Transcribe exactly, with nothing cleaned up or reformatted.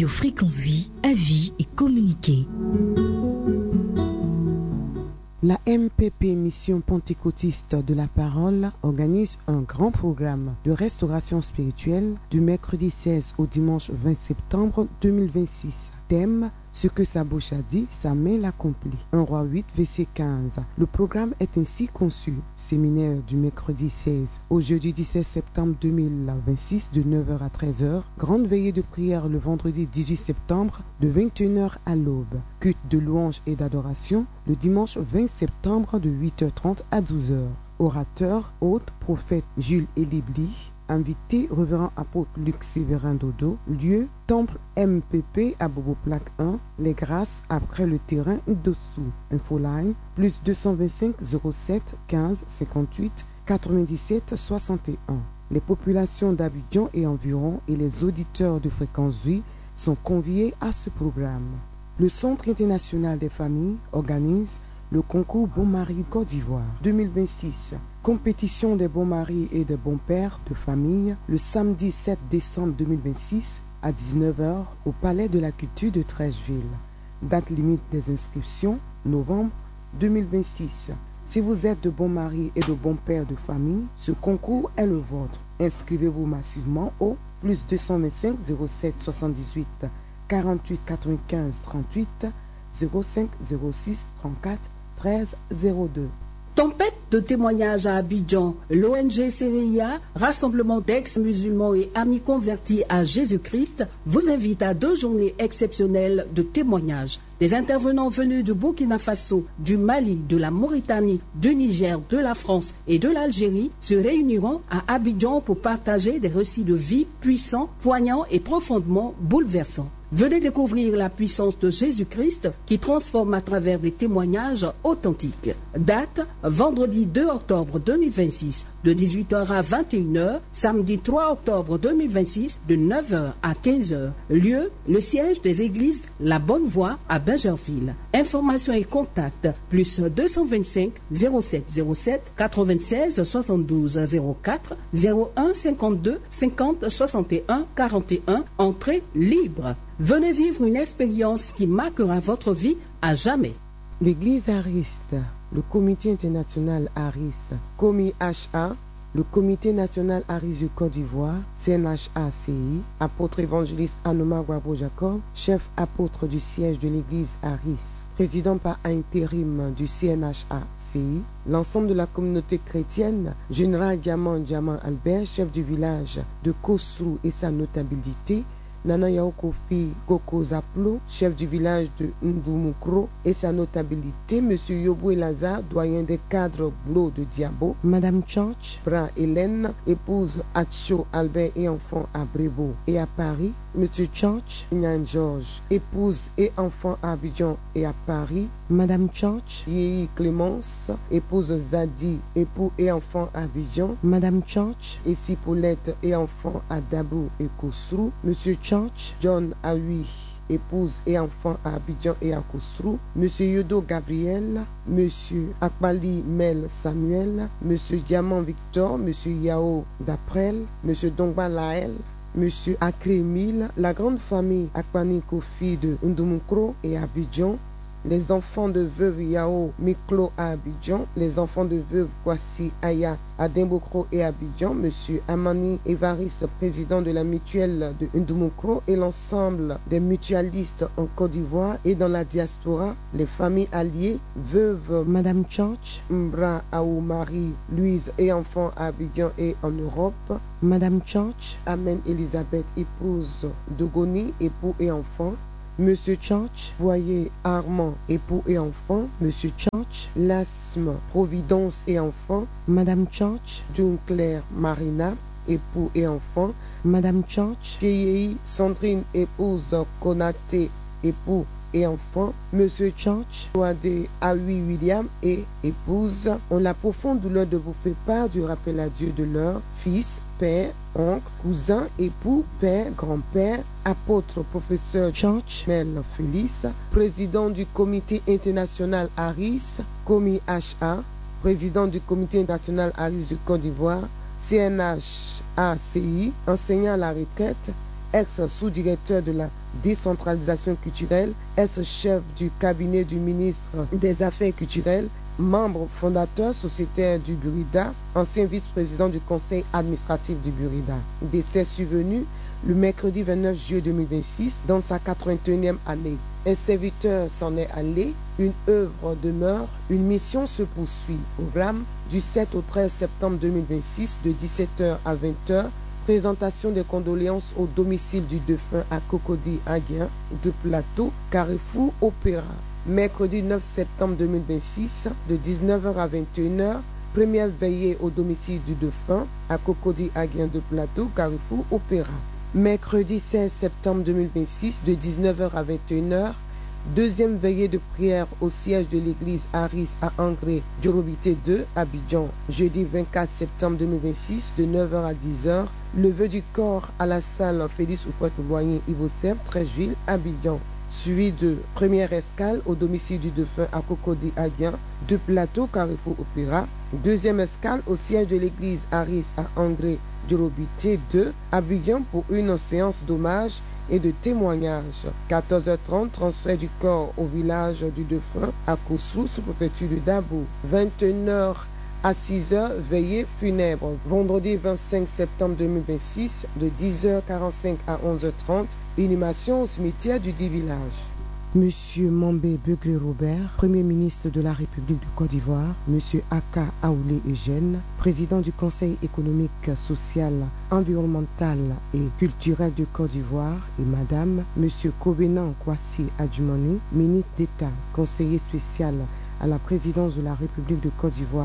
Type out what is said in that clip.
Radio Fréquence Vie, avis et communiquer. La M P P Mission Pentecôtiste de la Parole organise un grand programme de restauration spirituelle du mercredi seize au dimanche vingt septembre deux mille vingt-six. Thème: ce que sa bouche a dit, sa main l'accomplit. un Roi huit, verset quinze. Le programme est ainsi conçu. Séminaire du mercredi seize au jeudi dix-sept septembre deux mille vingt-six de neuf heures à treize heures. Grande veillée de prière le vendredi dix-huit septembre de vingt et une heures à l'aube. Culte de louange et d'adoration le dimanche vingt septembre de huit heures trente à douze heures. Orateur, hôte, prophète Jules Elibli. Invité, révérend apôtre Luc Séverin Dodo. Lieu, temple M P P à Bobo Plaque un, Les Grâces, après le terrain dessous. Infoline, plus deux cent vingt-cinq zéro sept quinze cinquante-huit quatre-vingt-dix-sept soixante et un. Les populations d'Abidjan et environ et les auditeurs de Fréquence Vie sont conviés à ce programme. Le Centre international des familles organise le concours Bon Mari Côte d'Ivoire deux mille vingt-six. Compétition des bons maris et des bons pères de famille le samedi sept décembre deux mille vingt-six à dix-neuf heures au Palais de la Culture de Trècheville. Date limite des inscriptions, novembre deux mille vingt-six. Si vous êtes de bons maris et de bons pères de famille, ce concours est le vôtre. Inscrivez-vous massivement au plus deux cent vingt-cinq zéro sept soixante-dix-huit quarante-huit quatre-vingt-quinze trente-huit zéro cinq zéro six trente-quatre treize zéro deux. Tempête de témoignages à Abidjan. L'O N G C R I A, Rassemblement d'ex-musulmans et amis convertis à Jésus-Christ, vous invite à deux journées exceptionnelles de témoignages. Des intervenants venus du Burkina Faso, du Mali, de la Mauritanie, du Niger, de la France et de l'Algérie se réuniront à Abidjan pour partager des récits de vie puissants, poignants et profondément bouleversants. Venez découvrir la puissance de Jésus-Christ qui transforme à travers des témoignages authentiques. Date: vendredi deux octobre deux mille vingt-six de dix-huit heures à vingt et une heures, samedi trois octobre deux mille vingt-six de neuf heures à quinze heures. Lieu: le siège des églises La Bonne Voie à Bingerville. Informations et contacts: plus deux cent vingt-cinq zéro sept zéro sept quatre-vingt-seize soixante-douze zéro quatre zéro un cinquante-deux cinquante soixante et un quarante et un. Entrée libre. Venez vivre une expérience qui marquera votre vie à jamais. L'Église Ariste, le Comité international Aris, Comi H A, le Comité national Aris du Côte d'Ivoire, C N H A C I, apôtre évangéliste Anoma Wabo Jacob, chef apôtre du siège de l'Église Aris, président par intérim du C N H A C I, l'ensemble de la communauté chrétienne, général Diamant Diamant Albert, chef du village de Kosrou et sa notabilité, Nana Yaokofi Koko Zaplo, chef du village de Ndumukro et sa notabilité, M. Yobou Lazare, doyen des cadres Blo de Diabo, Madame Church, Bra Hélène, épouse Atcho Albert et enfant à Brébeau et à Paris, M. Church, Nyan Georges, épouse et enfant à Abidjan et à Paris, Madame Church, Yéhi Clémence, épouse Zadi, époux et enfant à Abidjan, Madame Church, et Paulette et enfant à Dabou et Kosrou, M. Church, John Aoui, épouse et enfant à Abidjan et à Kosrou, M. Yodo Gabriel, M. Akbali Mel Samuel, M. Diamant Victor, M. Yao Daprel, M. Dongba Lael, M. Akre Emile, la grande famille Akbani Kofi de Ndumukro et Abidjan, les enfants de veuve Yao Miklo à Abidjan, les enfants de veuve Kwasi Aya à Dimbokro et Abidjan, M. Amani Evariste, président de la mutuelle de Ndumukro, et l'ensemble des mutualistes en Côte d'Ivoire et dans la diaspora, les familles alliées, veuve Madame Church, Mbra Aou Marie, Louise et enfants à Abidjan et en Europe, Madame Church, Amen Elisabeth, épouse Dogoni, époux et enfants, Monsieur Church, Voyer Armand, époux et enfants, Monsieur Church, Lasme, Providence et enfants, Madame Church, Dunclair Marina, époux et enfants, Madame Church, Kéyei Sandrine, épouse Konaté, époux et enfants, Monsieur Church, Wade Aoui William et épouse, ont la profonde douleur de vous faire part du rappel à Dieu de leur fils, père, oncle, cousin, époux, père, grand-père, apôtre, professeur Church, Mel Félix, président du comité international Aris, Comi H A, président du comité international Aris du Côte d'Ivoire, C N H A C I, enseignant à la retraite, ex-sous-directeur de la décentralisation culturelle, ex-chef du cabinet du ministre des Affaires culturelles, membre fondateur sociétaire du Burida, ancien vice-président du conseil administratif du Burida. Décès survenu le mercredi vingt-neuf juillet deux mille vingt-six dans sa quatre-vingt-unième année. Un serviteur s'en est allé, une œuvre demeure, une mission se poursuit. Programme du sept au treize septembre deux mille vingt-six de dix-sept heures à vingt heures. Présentation des condoléances au domicile du défunt à Cocody-Aguien de Plateau, Carrefour Opéra. Mercredi neuf septembre deux mille vingt-six de dix-neuf heures à vingt et une heures. Première veillée au domicile du défunt à Cocody-Aguien de Plateau, Carrefour Opéra. Mercredi seize septembre deux mille vingt-six de dix-neuf heures à vingt et une heures. Deuxième veillée de prière au siège de l'église Aris à Angré, Djorobité deux, Abidjan. Jeudi vingt-quatre septembre deux mille vingt-six de neuf heures à dix heures. Levée du corps à la salle Félix Oufouette-Loigny, Ivosem, Treichville, Abidjan. Suivi de première escale au domicile du défunt à Cocody-Aguien de Plateau, Carrefour Opéra. Deuxième escale au siège de l'église Aris à Angré, Djorobité deux, Abidjan pour une séance d'hommage et de témoignage. quatorze heures trente, transfert du corps au village du défunt à Koussou, sous-préfecture de Dabo. vingt et une heures à six heures, veillée funèbre. Vendredi vingt-cinq septembre deux mille vingt-six, de dix heures quarante-cinq à onze heures trente, inhumation au cimetière du dit village. Monsieur Mambé Beuglé Robert, Premier ministre de la République de Côte d'Ivoire, Monsieur Aka Aoulé Eugène, Président du Conseil économique, social, environnemental et culturel de Côte d'Ivoire, et Madame Monsieur Kobenan Kwasi Adjumani, ministre d'État, conseiller spécial à la présidence de la République de Côte d'Ivoire